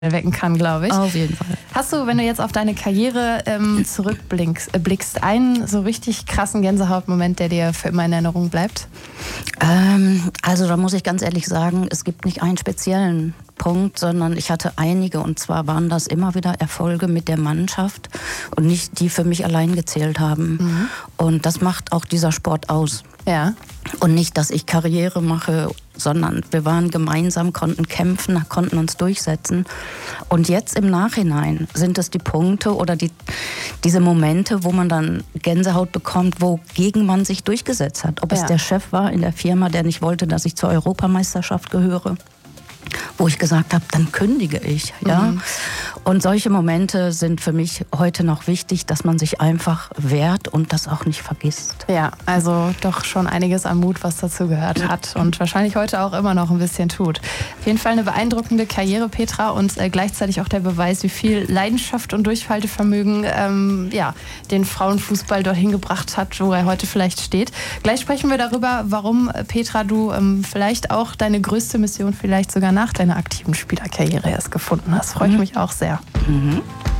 wecken kann, glaube ich. Auf jeden Fall. Hast du, wenn du jetzt auf deine Karriere zurückblickst, einen so richtig krassen Gänsehautmoment, der dir für immer in Erinnerung bleibt? Also da muss ich ganz ehrlich sagen, es gibt nicht einen speziellen Punkt, sondern ich hatte einige, und zwar waren das immer wieder Erfolge mit der Mannschaft und nicht die für mich allein gezählt haben. Mhm. Und das macht auch dieser Sport aus. Ja. Und nicht, dass ich Karriere mache, sondern wir waren gemeinsam, konnten kämpfen, konnten uns durchsetzen. Und jetzt im Nachhinein sind es die Punkte oder diese Momente, wo man dann Gänsehaut bekommt, wogegen man sich durchgesetzt hat. Ob es der Chef war in der Firma, der nicht wollte, dass ich zur Europameisterschaft gehöre, wo ich gesagt habe, dann kündige ich. Ja? Mhm. Und solche Momente sind für mich heute noch wichtig, dass man sich einfach wehrt und das auch nicht vergisst. Ja, also doch schon einiges an Mut, was dazu gehört hat und wahrscheinlich heute auch immer noch ein bisschen tut. Auf jeden Fall eine beeindruckende Karriere, Petra, und gleichzeitig auch der Beweis, wie viel Leidenschaft und Durchhaltevermögen den Frauenfußball dorthin gebracht hat, wo er heute vielleicht steht. Gleich sprechen wir darüber, warum, Petra, du vielleicht auch deine größte Mission vielleicht sogar nach deiner aktiven Spielerkarriere erst gefunden hast. Freue ich mich auch sehr. Mhm.